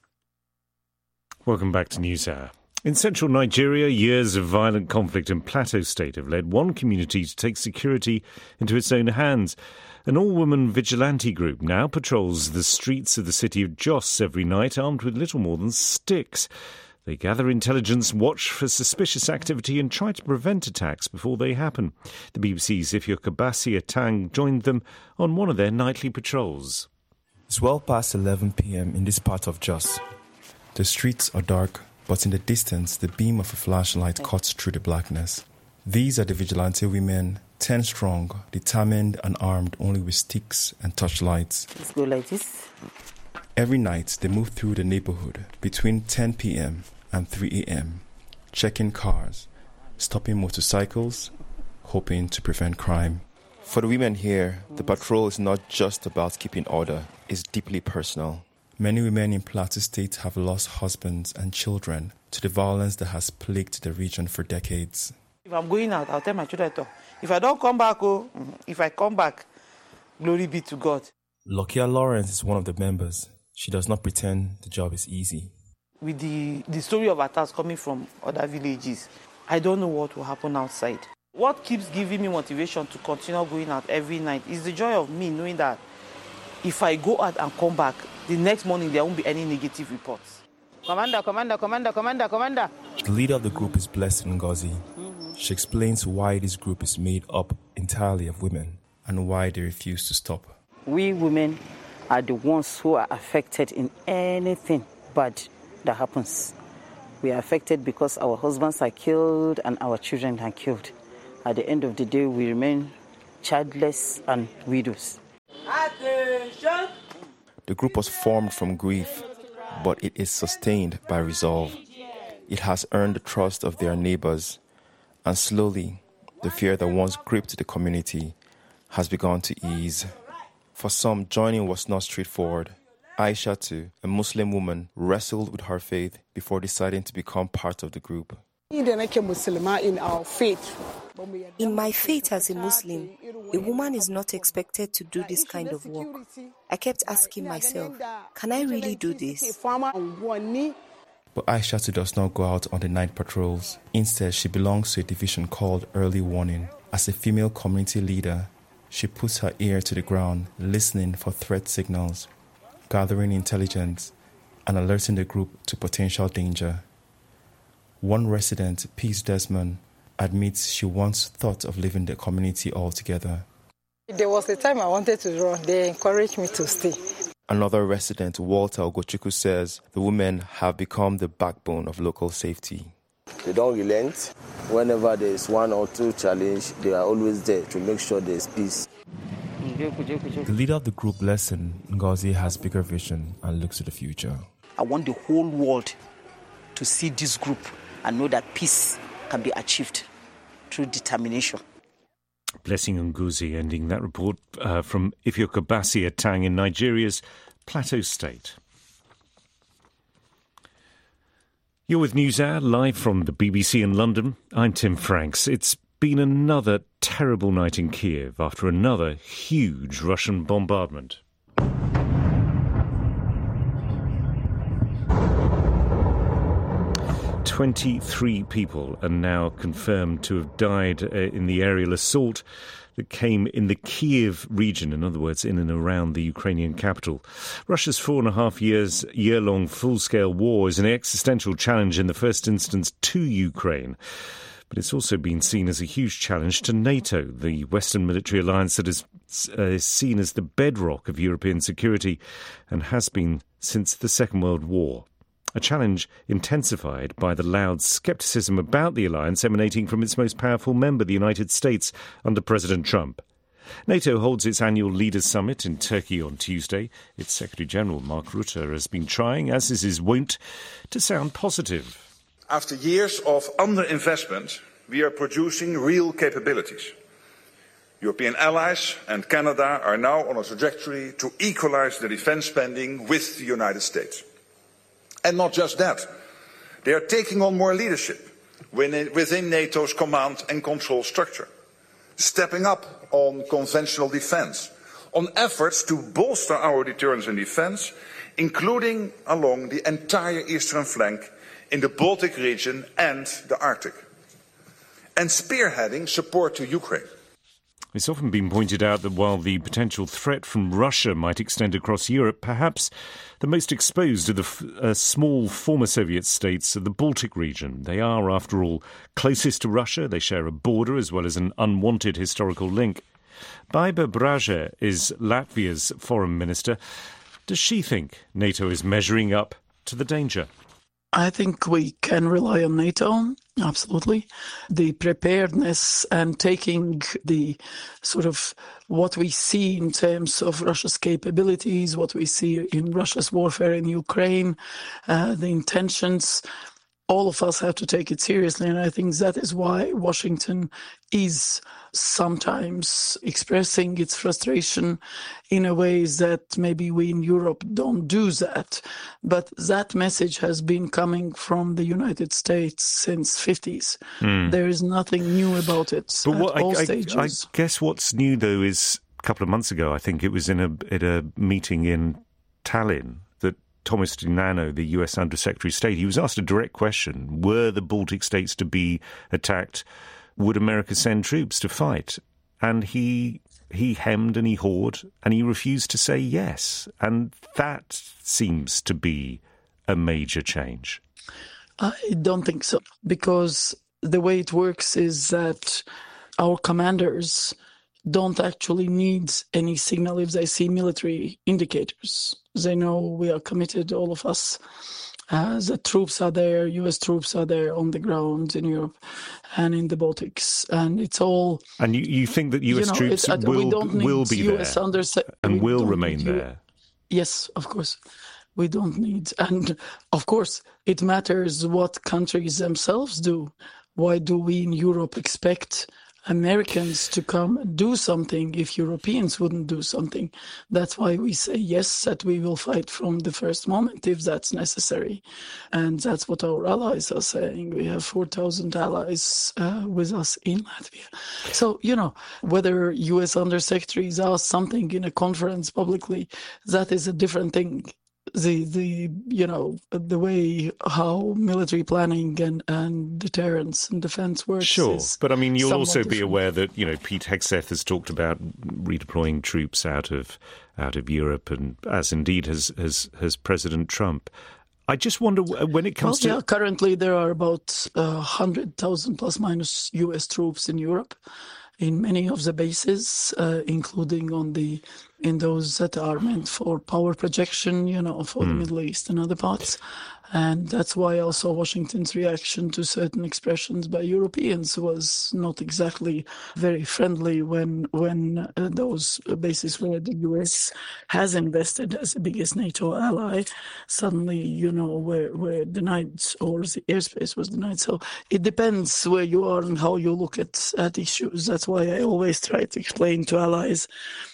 Welcome back to NewsHour. In central Nigeria, years of violent conflict in Plateau State have led one community to take security into its own hands. An all-woman vigilante group now patrols the streets of the city of Jos every night, armed with little more than sticks. They gather intelligence, watch for suspicious activity and try to prevent attacks before they happen. The B B C's Ifyoka Basi Atang joined them on one of their nightly patrols. It's well past eleven p.m. in this part of Jos. The streets are dark, but in the distance, the beam of a flashlight cuts through the blackness. These are the vigilante women, ten strong, determined and armed only with sticks and torchlights. Let's go like this. Every night, they move through the neighborhood between ten p.m. and three a.m., checking cars, stopping motorcycles, hoping to prevent crime. For the women here, the patrol is not just about keeping order, it's deeply personal. Many women in Plateau State have lost husbands and children to the violence that has plagued the region for decades. If I'm going out, I'll tell my children, if I don't come back, oh, if I come back, glory be to God. Lokia Lawrence is one of the members. She does not pretend the job is easy. With the, the story of attacks coming from other villages, I don't know what will happen outside. What keeps giving me motivation to continue going out every night is the joy of me knowing that if I go out and come back, the next morning there won't be any negative reports. Commander, commander, commander, commander, commander. The leader of the group is Blessed Ngozi. Mm-hmm. She explains why this group is made up entirely of women and why they refuse to stop. We women are the ones who are affected in anything bad that happens. We are affected because our husbands are killed and our children are killed. At the end of the day, we remain childless and widows. Attention! The group was formed from grief, but it is sustained by resolve. It has earned the trust of their neighbors, and slowly, the fear that once gripped the community has begun to ease. For some, joining was not straightforward. Aisha, too, a Muslim woman, wrestled with her faith before deciding to become part of the group. In our faith, in my faith as a Muslim, a woman is not expected to do this kind of work. I kept asking myself, can I really do this? But Aisha too does not go out on the night patrols. Instead, she belongs to a division called Early Warning. As a female community leader, she puts her ear to the ground, listening for threat signals, gathering intelligence, and alerting the group to potential danger. One resident, Peace Desmond, admits she once thought of leaving the community altogether. There was a time I wanted to run. They encouraged me to stay. Another resident, Walter Ogochukwu, says the women have become the backbone of local safety. They don't relent. Whenever there is one or two challenge, they are always there to make sure there is peace. The leader of the group, Lesson, Ngozi, has bigger vision and looks to the future. I want the whole world to see this group and know that peace can be achieved through determination. Blessing Ngozi ending that report uh, from Ifeokabasi Etang in Nigeria's Plateau State. You're with NewsHour, live from the B B C in London. I'm Tim Franks. It's been another terrible night in Kiev after another huge Russian bombardment. twenty-three people are now confirmed to have died uh, in the aerial assault that came in the Kiev region, in other words, in and around the Ukrainian capital. Russia's four and a half years, year-long full-scale war is an existential challenge in the first instance to Ukraine. But it's also been seen as a huge challenge to NATO, the Western military alliance that is uh, seen as the bedrock of European security and has been since the Second World War. A challenge intensified by the loud scepticism about the alliance emanating from its most powerful member, the United States, under President Trump. NATO holds its annual Leaders' Summit in Turkey on Tuesday. Its Secretary-General, Mark Rutte, has been trying, as is his wont, to sound positive. After years of underinvestment, we are producing real capabilities. European allies and Canada are now on a trajectory to equalize the defense spending with the United States. And not just that, they are taking on more leadership within NATO's command and control structure, stepping up on conventional defense, on efforts to bolster our deterrence and defense, including along the entire eastern flank in the Baltic region and the Arctic, and spearheading support to Ukraine. It's often been pointed out that while the potential threat from Russia might extend across Europe, perhaps the most exposed are the f- uh, small former Soviet states of the Baltic region. They are, after all, closest to Russia. They share a border as well as an unwanted historical link. Baiba Braja is Latvia's foreign minister. Does she think NATO is measuring up to the danger? I think we can rely on NATO, absolutely. The preparedness and taking the sort of what we see in terms of Russia's capabilities, what we see in Russia's warfare in Ukraine, uh, the intentions, all of us have to take it seriously. And I think that is why Washington is sometimes expressing its frustration in a ways that maybe we in Europe don't do that. But that message has been coming from the United States since fifties. Mm. There is nothing new about it but at what, all I, stages. I, I guess what's new, though, is a couple of months ago, I think it was in a, at a meeting in Tallinn, that Thomas Dinano, the U S Undersecretary of State, he was asked a direct question. Were the Baltic states to be attacked? Would America send troops to fight? And he he hemmed and he hawed and he refused to say yes. And that seems to be a major change? I don't think so, because the way it works is that our commanders don't actually need any signal if they see military indicators. They know we are committed, all of us. Uh, the troops are there, U S troops are there on the ground in Europe and in the Baltics, and it's all... And you, you think that U S you know, troops uh, will, will be U S there underse- and will remain there? Yes, of course. We don't need... And, of course, it matters what countries themselves do. Why do we in Europe expect Americans to come and do something if Europeans wouldn't do something? That's why we say yes, that we will fight from the first moment if that's necessary. And that's what our allies are saying. We have four thousand allies uh, with us in Latvia. So, you know, whether U S undersecretaries ask something in a conference publicly, that is a different thing. The, the you know, the way how military planning and, and deterrence and defence works. Sure, is but I mean, you'll also different. be aware that, you know, Pete Hegseth has talked about redeploying troops out of out of Europe, and as indeed has has, has President Trump. I just wonder when it comes well, to... Yeah, currently there are about uh, one hundred thousand plus minus U S troops in Europe, in many of the bases, uh, including on the in those that are meant for power projection, you know, for mm. the Middle East and other parts. And that's why also Washington's reaction to certain expressions by Europeans was not exactly very friendly when when uh, those bases where the U S has invested as the biggest NATO ally suddenly, you know, were, were denied, or the airspace was denied. So it depends where you are and how you look at, at issues. That's why I always try to explain to allies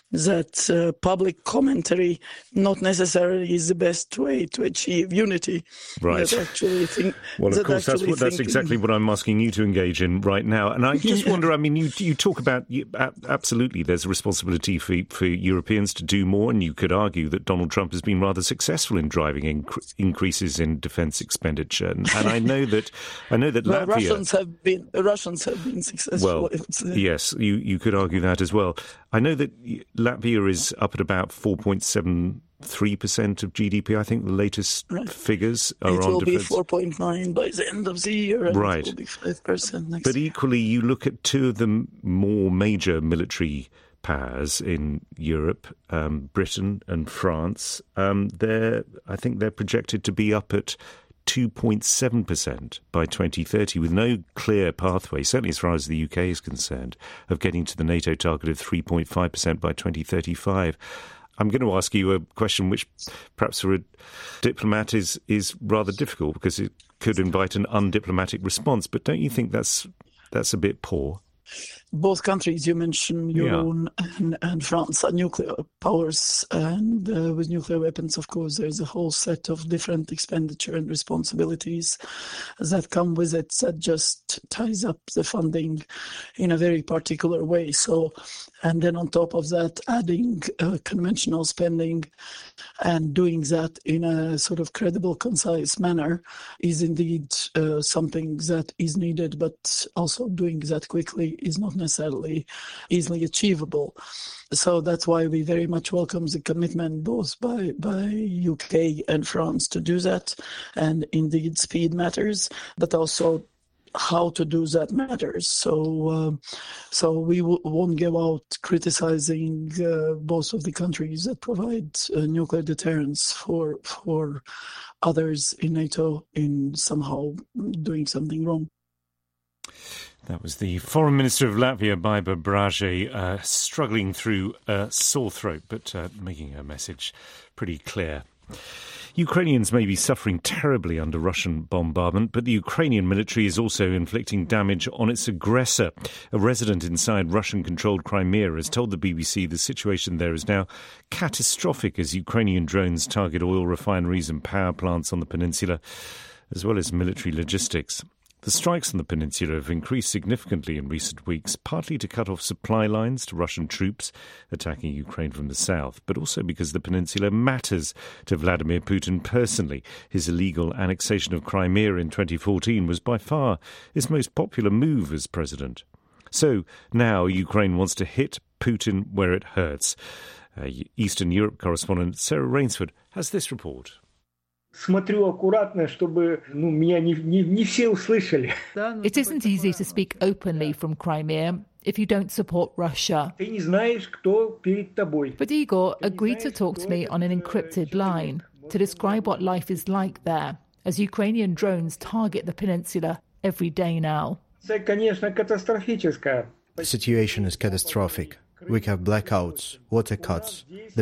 that uh, public commentary not necessarily is the best way to achieve unity. Right. Actually think, well, of course, that's, what, that's exactly what I'm asking you to engage in right now. And I just yeah. wonder, I mean, you you talk about, you, absolutely, there's a responsibility for, for Europeans to do more, and you could argue that Donald Trump has been rather successful in driving inc- increases in defence expenditure. And, and I know that I know that well, Latvia... Russians have been, Russians have been successful. Well, yes, you, you could argue that as well. I know that Latvia is up at about four point seven three percent of G D P. I think the latest right. figures are it on will defense. be four point nine by the end of the year, and right. it will be five percent next But year. equally, you look at two of the more major military powers in Europe, um, Britain and France. Um, they're, I think they're projected to be up at two point seven percent by twenty thirty, with no clear pathway, certainly as far as the U K is concerned, of getting to the NATO target of three point five percent by twenty thirty-five. I'm going to ask you a question which perhaps for a diplomat is, is rather difficult, because it could invite an undiplomatic response, but don't you think that's that's a bit poor? Both countries you mentioned, your yeah. own and, and France, are nuclear powers, and uh, with nuclear weapons, of course, there's a whole set of different expenditure and responsibilities that come with it that just ties up the funding in a very particular way. So, and then on top of that, adding uh, conventional spending and doing that in a sort of credible, concise manner is indeed uh, something that is needed, but also doing that quickly is not necessarily easily achievable. So that's why we very much welcome the commitment both by, by U K and France to do that. And indeed, speed matters, but also how to do that matters. So uh, so we w- won't go out criticizing uh, both of the countries that provide uh, nuclear deterrence for for others in NATO in somehow doing something wrong. That was the Foreign Minister of Latvia, Baiba Bražē, uh, struggling through a sore throat, but uh, making her message pretty clear. Ukrainians may be suffering terribly under Russian bombardment, but the Ukrainian military is also inflicting damage on its aggressor. A resident inside Russian-controlled Crimea has told the B B C the situation there is now catastrophic as Ukrainian drones target oil refineries and power plants on the peninsula, as well as military logistics. The strikes on the peninsula have increased significantly in recent weeks, partly to cut off supply lines to Russian troops attacking Ukraine from the south, but also because the peninsula matters to Vladimir Putin personally. His illegal annexation of Crimea in twenty fourteen was by far his most popular move as president. So now Ukraine wants to hit Putin where it hurts. Uh, Eastern Europe correspondent Sarah Rainsford has this report. It isn't easy to speak openly from Crimea if you don't support Russia. But Igor agreed to talk to me on an encrypted line to describe what life is like there, as Ukrainian drones target the peninsula every day now. The situation is catastrophic. We have blackouts, water cuts. The